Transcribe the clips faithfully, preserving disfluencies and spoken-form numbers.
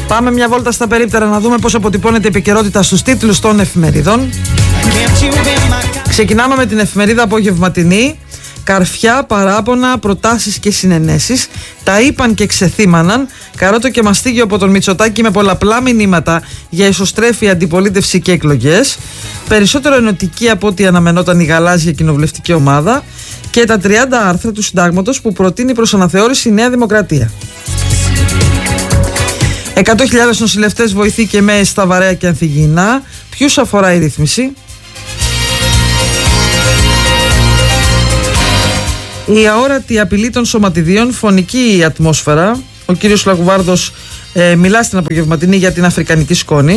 Πάμε μια βόλτα στα περίπτερα να δούμε πώς αποτυπώνεται η επικαιρότητα στους τίτλους των εφημερίδων. Ξεκινάμε με την εφημερίδα Απογευματινή. Καρφιά, παράπονα, προτάσεις και συνενέσεις. Τα είπαν και ξεθύμαναν. Καρότο και μαστίγιο από τον Μητσοτάκη με πολλαπλά μηνύματα για ισοστρέφεια, αντιπολίτευση και εκλογές. Περισσότερο ενωτική από ό,τι αναμενόταν η γαλάζια κοινοβουλευτική ομάδα. Και τα τριάντα άρθρα του συντάγματος που προτείνει προς αναθεώρηση η Νέα Δημοκρατία. εκατό χιλιάδες νοσηλευτές βοηθοί και ΜΕΕ στα βαρέα και ανθυγιεινά. Ποιους αφορά η ρύθμιση? Η αόρατη απειλή των σωματιδίων, φωνική η ατμόσφαιρα. Ο κύριος Λαγουβάρδος ε, μιλά στην Απογευματινή για την αφρικανική σκόνη.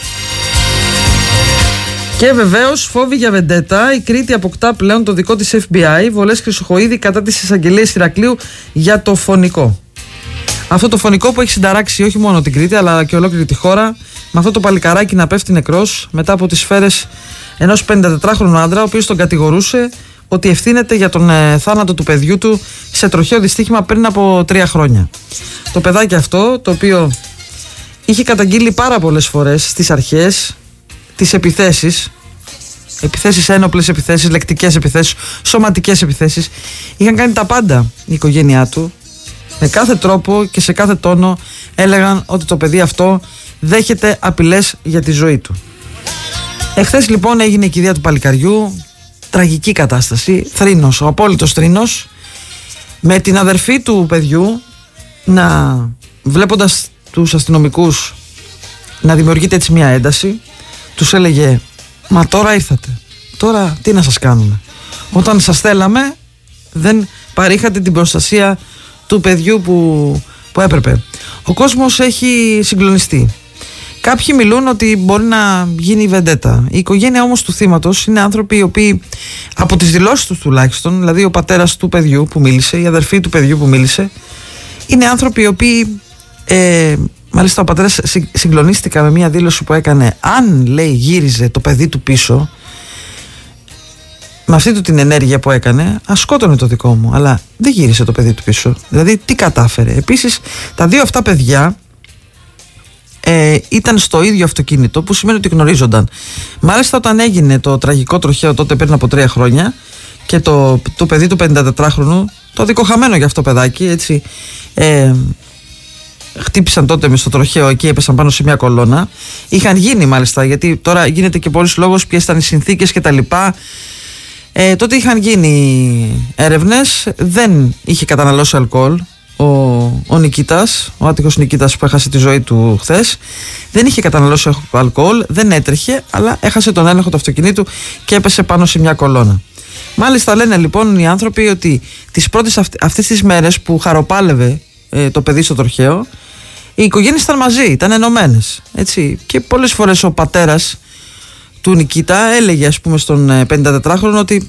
Και βεβαίως φόβοι για βεντέτα. Η Κρήτη αποκτά πλέον το δικό της εφ μπι άι. Βολές Χρυσοχοΐδη κατά τις εισαγγελίες Ηρακλείου για το φωνικό. Αυτό το φωνικό που έχει συνταράξει όχι μόνο την Κρήτη αλλά και ολόκληρη τη χώρα, με αυτό το παλικαράκι να πέφτει νεκρός μετά από τις σφαίρες ενός πενηντατετράχρονου άντρα, ο οποίος τον κατηγορούσε ότι ευθύνεται για τον ε, θάνατο του παιδιού του σε τροχαίο δυστύχημα πριν από τρία χρόνια. Το παιδάκι αυτό, το οποίο είχε καταγγείλει πάρα πολλές φορές στις αρχές τις επιθέσεις, επιθέσεις ένοπλες επιθέσεις, λεκτικές επιθέσεις, σωματικές επιθέσεις, είχαν κάνει τα πάντα η οικογένειά του. Με κάθε τρόπο και σε κάθε τόνο έλεγαν ότι το παιδί αυτό δέχεται απειλές για τη ζωή του. Εχθές λοιπόν έγινε η κηδεία του παλικαριού. Τραγική κατάσταση, θρήνος, ο απόλυτος θρήνος, με την αδερφή του παιδιού να, βλέποντας τους αστυνομικούς να δημιουργείται έτσι μια ένταση, τους έλεγε «Μα τώρα ήρθατε, τώρα τι να σας κάνουμε? Όταν σας θέλαμε δεν παρήχατε την προστασία του παιδιού που, που έπρεπε». Ο κόσμος έχει συγκλονιστεί. Κάποιοι μιλούν ότι μπορεί να γίνει βεντέτα. Η οικογένεια όμως του θύματος είναι άνθρωποι οι οποίοι, από τις δηλώσεις τους τουλάχιστον, δηλαδή ο πατέρας του παιδιού που μίλησε, η αδερφή του παιδιού που μίλησε, είναι άνθρωποι οι οποίοι, ε, μάλιστα ο πατέρας συγκλονίστηκα με μια δήλωση που έκανε, αν λέει γύριζε το παιδί του πίσω, με αυτή του την ενέργεια που έκανε, ας σκότωνε το δικό μου, αλλά δεν γύρισε το παιδί του πίσω. Δηλαδή τι κατάφερε? Επίσης τα δύο αυτά παιδιά Ε, ήταν στο ίδιο αυτοκίνητο, που σημαίνει ότι γνωρίζονταν. Μάλιστα όταν έγινε το τραγικό τροχαίο τότε πριν από τρία χρόνια και το, το παιδί του πενηντατετράχρονου, το δικοχαμένο για αυτό παιδάκι, έτσι, ε, χτύπησαν τότε με στο τροχαίο εκεί, έπεσαν πάνω σε μια κολόνα. Είχαν γίνει μάλιστα, γιατί τώρα γίνεται και πολλής λόγος ποιες ήταν οι συνθήκες και τα λοιπά. Ε, τότε είχαν γίνει έρευνες, δεν είχε καταναλώσει αλκοόλ ο, ο Νικήτας, ο άτυχος Νικήτας που έχασε τη ζωή του χθες. Δεν είχε καταναλώσει αλκοόλ, δεν έτρεχε, αλλά έχασε τον έλεγχο του αυτοκινήτου και έπεσε πάνω σε μια κολόνα. Μάλιστα λένε λοιπόν οι άνθρωποι ότι τις πρώτες αυ- αυτές τις μέρες που χαροπάλευε ε, το παιδί στο τροχαίο, οι οικογένειες ήταν μαζί, ήταν ενωμένες, έτσι. Και πολλές φορές ο πατέρας του Νικήτα έλεγε, ας πούμε, στον ε, πενηντατετράχρονο ότι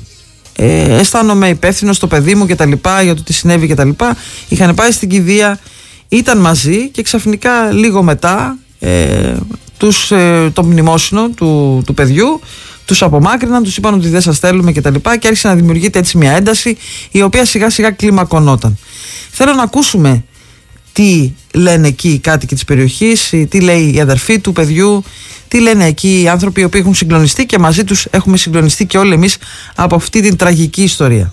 ε, αισθάνομαι υπεύθυνος στο παιδί μου και τα λοιπά, για το τι συνέβη και τα λοιπά. Είχαν πάει στην κηδεία, ήταν μαζί και ξαφνικά λίγο μετά ε, τους, ε, το μνημόσυνο του, του παιδιού τους απομάκρυναν, τους είπαν ότι δεν σας θέλουμε και τα λοιπά, και άρχισε να δημιουργείται έτσι μια ένταση η οποία σιγά σιγά κλιμακωνόταν. Θέλω να ακούσουμε τι λένε εκεί οι κάτοικοι της περιοχής, τι λέει η αδερφή του παιδιού, τι λένε εκεί οι άνθρωποι οι οποίοι έχουν συγκλονιστεί, και μαζί τους έχουμε συγκλονιστεί και όλοι εμείς από αυτή την τραγική ιστορία.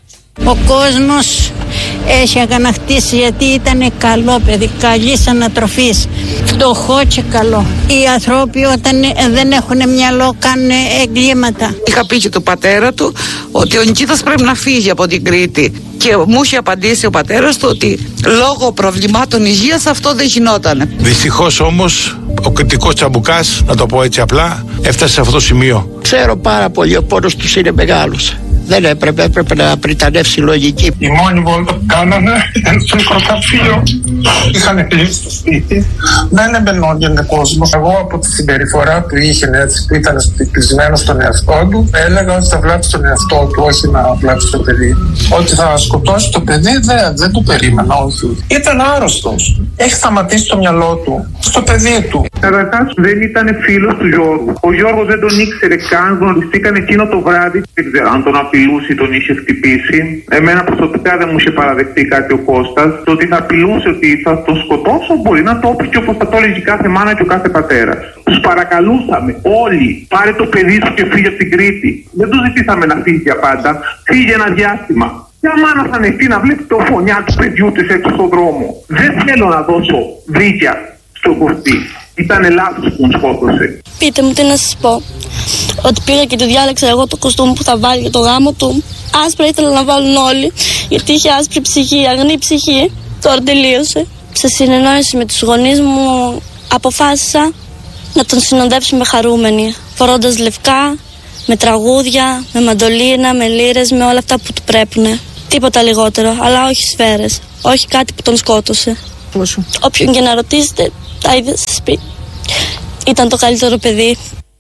Ο κόσμος έχει αγανακτήσει γιατί ήταν καλό παιδί, καλής ανατροφής, φτωχό και καλό. Οι άνθρωποι όταν δεν έχουν μυαλό κάνουν εγκλήματα. Είχα πει και του πατέρα του ότι ο Νικήτας πρέπει να φύγει από την Κρήτη, και μου είχε απαντήσει ο πατέρας του ότι λόγω προβλημάτων υγείας αυτό δεν γινόταν. Δυστυχώς όμως ο κριτικός τσαμπουκάς, να το πω έτσι απλά, έφτασε σε αυτό το σημείο. Ξέρω πάρα πολύ, ο πόνος τους είναι μεγάλος. Δεν έπρεπε, έπρεπε να πριτανεύσει η λογική. Η μόνη βόλτα που κάνανε ήταν στο νεκροταφείο. Είχαν κλείσει το σπίτι. Δεν εμπαινόντιανε κόσμο. Εγώ από τη συμπεριφορά που είχε, έτσι, που ήταν κλεισμένο στον εαυτό του, έλεγα ότι θα βλάψει τον εαυτό του, όχι να βλάψει το παιδί. Ότι θα σκοτώσει το παιδί, δεν, δεν το περίμενα, όχι. Ήταν άρρωστος. Έχει σταματήσει το μυαλό του στο παιδί του. Καταρχάς δεν ήταν φίλος του Γιώργου. Ο Γιώργος δεν τον ήξερε καν, γνωριστήκαν εκείνο το βράδυ. Δεν ξέρω αν τον απειλούσε ή τον είχε χτυπήσει. Εμένα προσωπικά δεν μου είχε παραδεχτεί κάτι ο Κώστας. Το ότι θα απειλούσε ότι θα το σκοτώσω μπορεί να το είπε και όπως θα το έλεγε κάθε μάνα και ο κάθε πατέρας. Τους παρακαλούσαμε όλοι, πάρε το παιδί σου και φύγε από την Κρήτη. Δεν του ζητήσαμε να φύγει για πάντα, φύγε ένα διάστημα. Μια μάνα θα ανεχτεί να βλέπει το φωνιά του παιδιού της έξω στον δρόμο. Δεν θέλω να δώσω δίκαια στον Κωστή. Ήτανε λάθος που μου σκότωσε. Πείτε μου τι να σας πω. Ότι πήγα και του διάλεξα εγώ το κοστούμι που θα βάλει για το γάμο του. Άσπρα ήθελα να βάλουν όλοι, γιατί είχε άσπρη ψυχή, αγνή ψυχή. Τώρα τελείωσε. Σε συνεννόηση με τους γονείς μου αποφάσισα να τον συνοδεύσουμε χαρούμενοι, φορώντας λευκά, με τραγούδια, με μαντολίνα, με λύρες, με όλα αυτά που του πρέπουνε. Τίποτα λιγότερο, αλλά όχι σφαίρες, όχι κάτι που τον σκότωσε. Πόσο. Όποιον και να ρωτήσετε, τα ίδια σας πει. Ήταν το καλύτερο παιδί.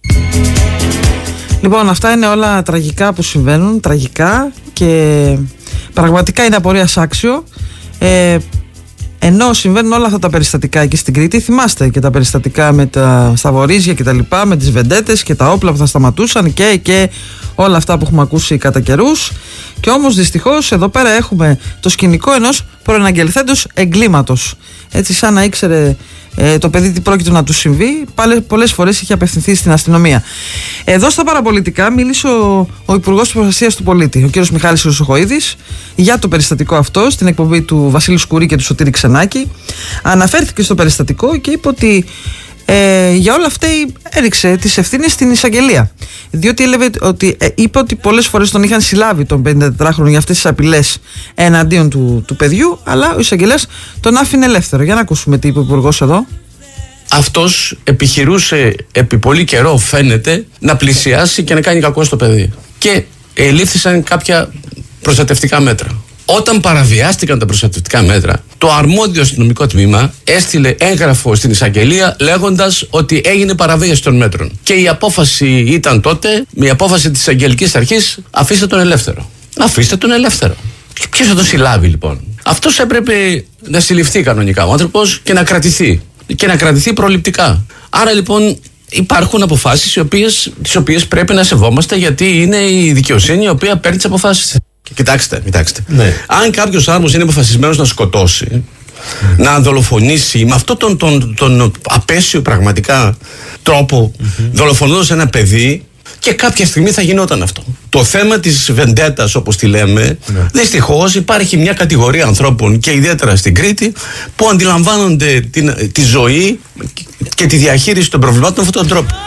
Λοιπόν, αυτά είναι όλα τραγικά που συμβαίνουν, τραγικά, και πραγματικά είναι απορίας άξιο. Ε, ενώ συμβαίνουν όλα αυτά τα περιστατικά εκεί στην Κρήτη, θυμάστε και τα περιστατικά με τα σταβορίζια και τα λοιπά, με τις βεντέτες και τα όπλα που θα σταματούσαν και, και όλα αυτά που έχουμε ακούσει κατά καιρούς. Και όμως δυστυχώς εδώ πέρα έχουμε το σκηνικό ενός προαναγγελθέντος εγκλήματος. Έτσι, σαν να ήξερε ε, το παιδί τι πρόκειται να του συμβεί, πολλές φορές είχε απευθυνθεί στην αστυνομία. Εδώ στα παραπολιτικά μίλησε ο, ο Υπουργός Προστασίας του Πολίτη, ο κ. Μιχάλης Χρυσοχοΐδης, για το περιστατικό αυτό στην εκπομπή του Βασίλη Σκουρή και του Σωτήρη Ξενάκη. Αναφέρθηκε στο περιστατικό και είπε ότι Ε, για όλα αυτά έριξε τις ευθύνες στην εισαγγελία. Διότι έλεγε ότι, ε, είπε ότι πολλές φορές τον είχαν συλλάβει τον πενηντατετράχρονο για αυτές τις απειλές εναντίον του, του παιδιού, αλλά ο εισαγγελέας τον άφηνε ελεύθερο. Για να ακούσουμε τι είπε ο Υπουργός εδώ. Αυτός επιχειρούσε επί πολύ καιρό, φαίνεται, να πλησιάσει και να κάνει κακό στο παιδί. Και ελήφθησαν κάποια προστατευτικά μέτρα. Όταν παραβιάστηκαν τα προστατευτικά μέτρα, το αρμόδιο αστυνομικό τμήμα έστειλε έγγραφο στην εισαγγελία λέγοντας ότι έγινε παραβίαση των μέτρων. Και η απόφαση ήταν τότε, η απόφαση της εισαγγελικής αρχής, αφήστε τον ελεύθερο. Αφήστε τον ελεύθερο. Και ποιος θα τον συλλάβει λοιπόν? Αυτός έπρεπε να συλληφθεί κανονικά ο άνθρωπος και να κρατηθεί. Και να κρατηθεί προληπτικά. Άρα λοιπόν υπάρχουν αποφάσεις οι οποίες, τις οποίες πρέπει να σεβόμαστε, γιατί είναι η δικαιοσύνη η οποία παίρνει τις αποφάσεις. Κοιτάξτε, κοιτάξτε. Ναι. Αν κάποιος άνθρωπος είναι αποφασισμένος να σκοτώσει, mm. να δολοφονήσει με αυτόν τον, τον, τον, τον απέσιο πραγματικά τρόπο, mm-hmm. δολοφονώντας ένα παιδί, και κάποια στιγμή θα γινόταν αυτό. Το θέμα της βεντέτας, όπως τη λέμε, mm. δυστυχώς υπάρχει μια κατηγορία ανθρώπων, και ιδιαίτερα στην Κρήτη, που αντιλαμβάνονται την, τη ζωή και τη διαχείριση των προβλημάτων με αυτόν τον τρόπο.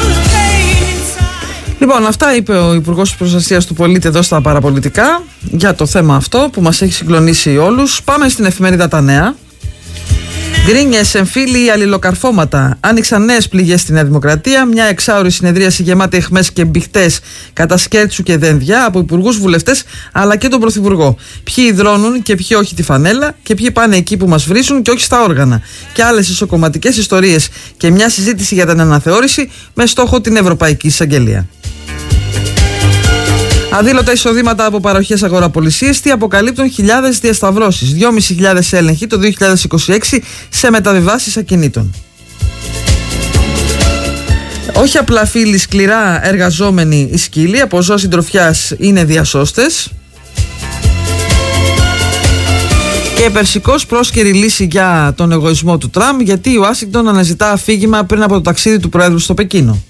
Λοιπόν, αυτά είπε ο Υπουργός Προστασίας του Πολίτη εδώ στα παραπολιτικά για το θέμα αυτό που μας έχει συγκλονίσει όλους. Πάμε στην εφημερίδα Τα Νέα. Γκρίνιες, εμφύλοι, αλληλοκαρφώματα. Άνοιξαν νέες πληγές στη Νέα Δημοκρατία. Μια εξάωρη συνεδρίαση γεμάτη αιχμές και μπιχτές κατά σκέρτσου και δένδια από υπουργούς, βουλευτές αλλά και τον Πρωθυπουργό. Ποιοι υδρώνουν και ποιοι όχι τη φανέλα, και ποιοι πάνε εκεί που μας βρίζουν και όχι στα όργανα. Και άλλες ισοκομματικές ιστορίες και μια συζήτηση για την αναθεώρηση με στόχο την Ευρωπαϊκή Εισαγγελία. Αδήλωτα εισοδήματα από παροχές αγοραπολισίες τι αποκαλύπτουν χιλιάδες διασταυρώσεις. δυόμισι χιλιάδες έλεγχοι το δύο χιλιάδες είκοσι έξι σε μεταβιβάσεις ακινήτων. Όχι απλά φίλοι, σκληρά εργαζόμενοι οι σκύλοι, από ζώα συντροφιάς είναι διασώστες. Και περσικός πρόσκαιρη λύση για τον εγωισμό του Τραμπ, γιατί η Ουάσιγκτον αναζητά αφήγημα πριν από το ταξίδι του Προέδρου στο Πεκίνο.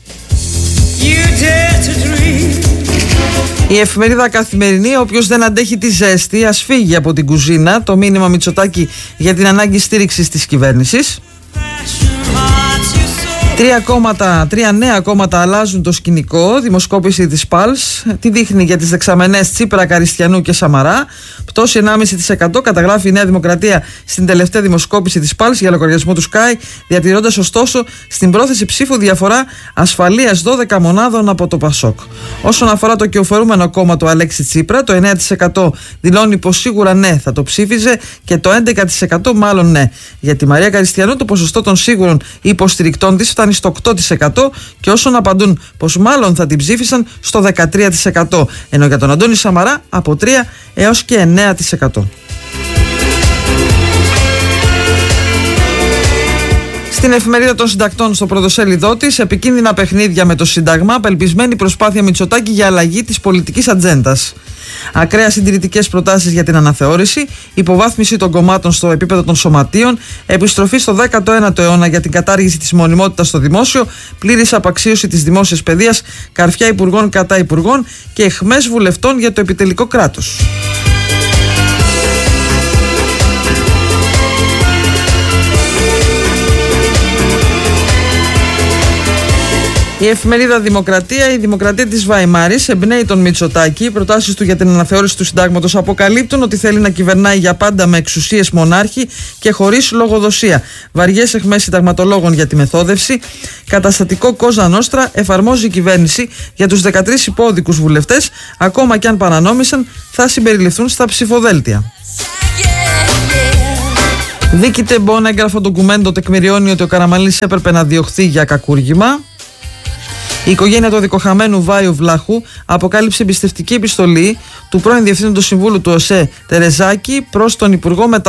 Η εφημερίδα Καθημερινή, όποιος δεν αντέχει τη ζέστη ας φύγει από την κουζίνα, το μήνυμα Μητσοτάκη για την ανάγκη στήριξης της κυβέρνησης. Τρία, κόμματα, τρία νέα κόμματα αλλάζουν το σκηνικό. Δημοσκόπηση της Πάλς τι δείχνει για τις δεξαμενές Τσίπρα, Καριστιανού και Σαμαρά. Πτώση ενάμιση τοις εκατό καταγράφει η Νέα Δημοκρατία στην τελευταία δημοσκόπηση της Πάλς για λογαριασμό του Sky, διατηρώντας ωστόσο στην πρόθεση ψήφου διαφορά ασφαλείας δώδεκα μονάδων από το Πασόκ. Όσον αφορά το κυοφορούμενο κόμμα του Αλέξη Τσίπρα, το εννέα τοις εκατό δηλώνει πως σίγουρα ναι θα το ψήφιζε και το έντεκα τοις εκατό μάλλον ναι. Για τη Μαρία Καριστιανού το ποσοστό των σίγουρων υποστηρικτών της φτάνει στο οκτώ τοις εκατό και όσων απαντούν πως μάλλον θα την ψήφισαν στο δεκατρία τοις εκατό, ενώ για τον Αντώνη Σαμαρά από τρία έως και εννέα τοις εκατό. Στην εφημερίδα των συντακτών στο πρωτοσέλιδό της, επικίνδυνα παιχνίδια με το Σύνταγμα, απελπισμένη προσπάθεια Μητσοτάκη για αλλαγή της πολιτικής ατζέντας. Ακραία συντηρητικές προτάσεις για την αναθεώρηση, υποβάθμιση των κομμάτων στο επίπεδο των σωματείων, επιστροφή στο δέκατο ένατο αιώνα για την κατάργηση της μονιμότητας στο δημόσιο, πλήρης απαξίωση της δημόσιας παιδείας, καρφιά υπουργών κατά υπουργών και αιχμές βουλευτών για το επιτελικό κράτος. Η εφημερίδα Δημοκρατία, η Δημοκρατία της Βαϊμάρης, εμπνέει τον Μητσοτάκη. Οι προτάσεις του για την αναθεώρηση του συντάγματος αποκαλύπτουν ότι θέλει να κυβερνάει για πάντα με εξουσίες μονάρχη και χωρίς λογοδοσία. Βαριές αιχμές συνταγματολόγων για τη μεθόδευση. Καταστατικό Κόζα Νόστρα εφαρμόζει η κυβέρνηση για τους δεκατρείς υπόδικους βουλευτές. Ακόμα και αν παρανόμησαν, θα συμπεριληφθούν στα ψηφοδέλτια. Δίκη Τεμπόν, έγγραφο ντοκουμέντο τεκμηριώνει ότι ο Καραμανλής έπρεπε να διωχθεί για κακούργημα. Η οικογένεια του δικοχαμένου Βάιου Βλάχου αποκάλυψε εμπιστευτική επιστολή του πρώην Διευθύνοντος Συμβούλου του ΟΣΕ Τερεζάκη προς τον Υπουργό Μεταφορών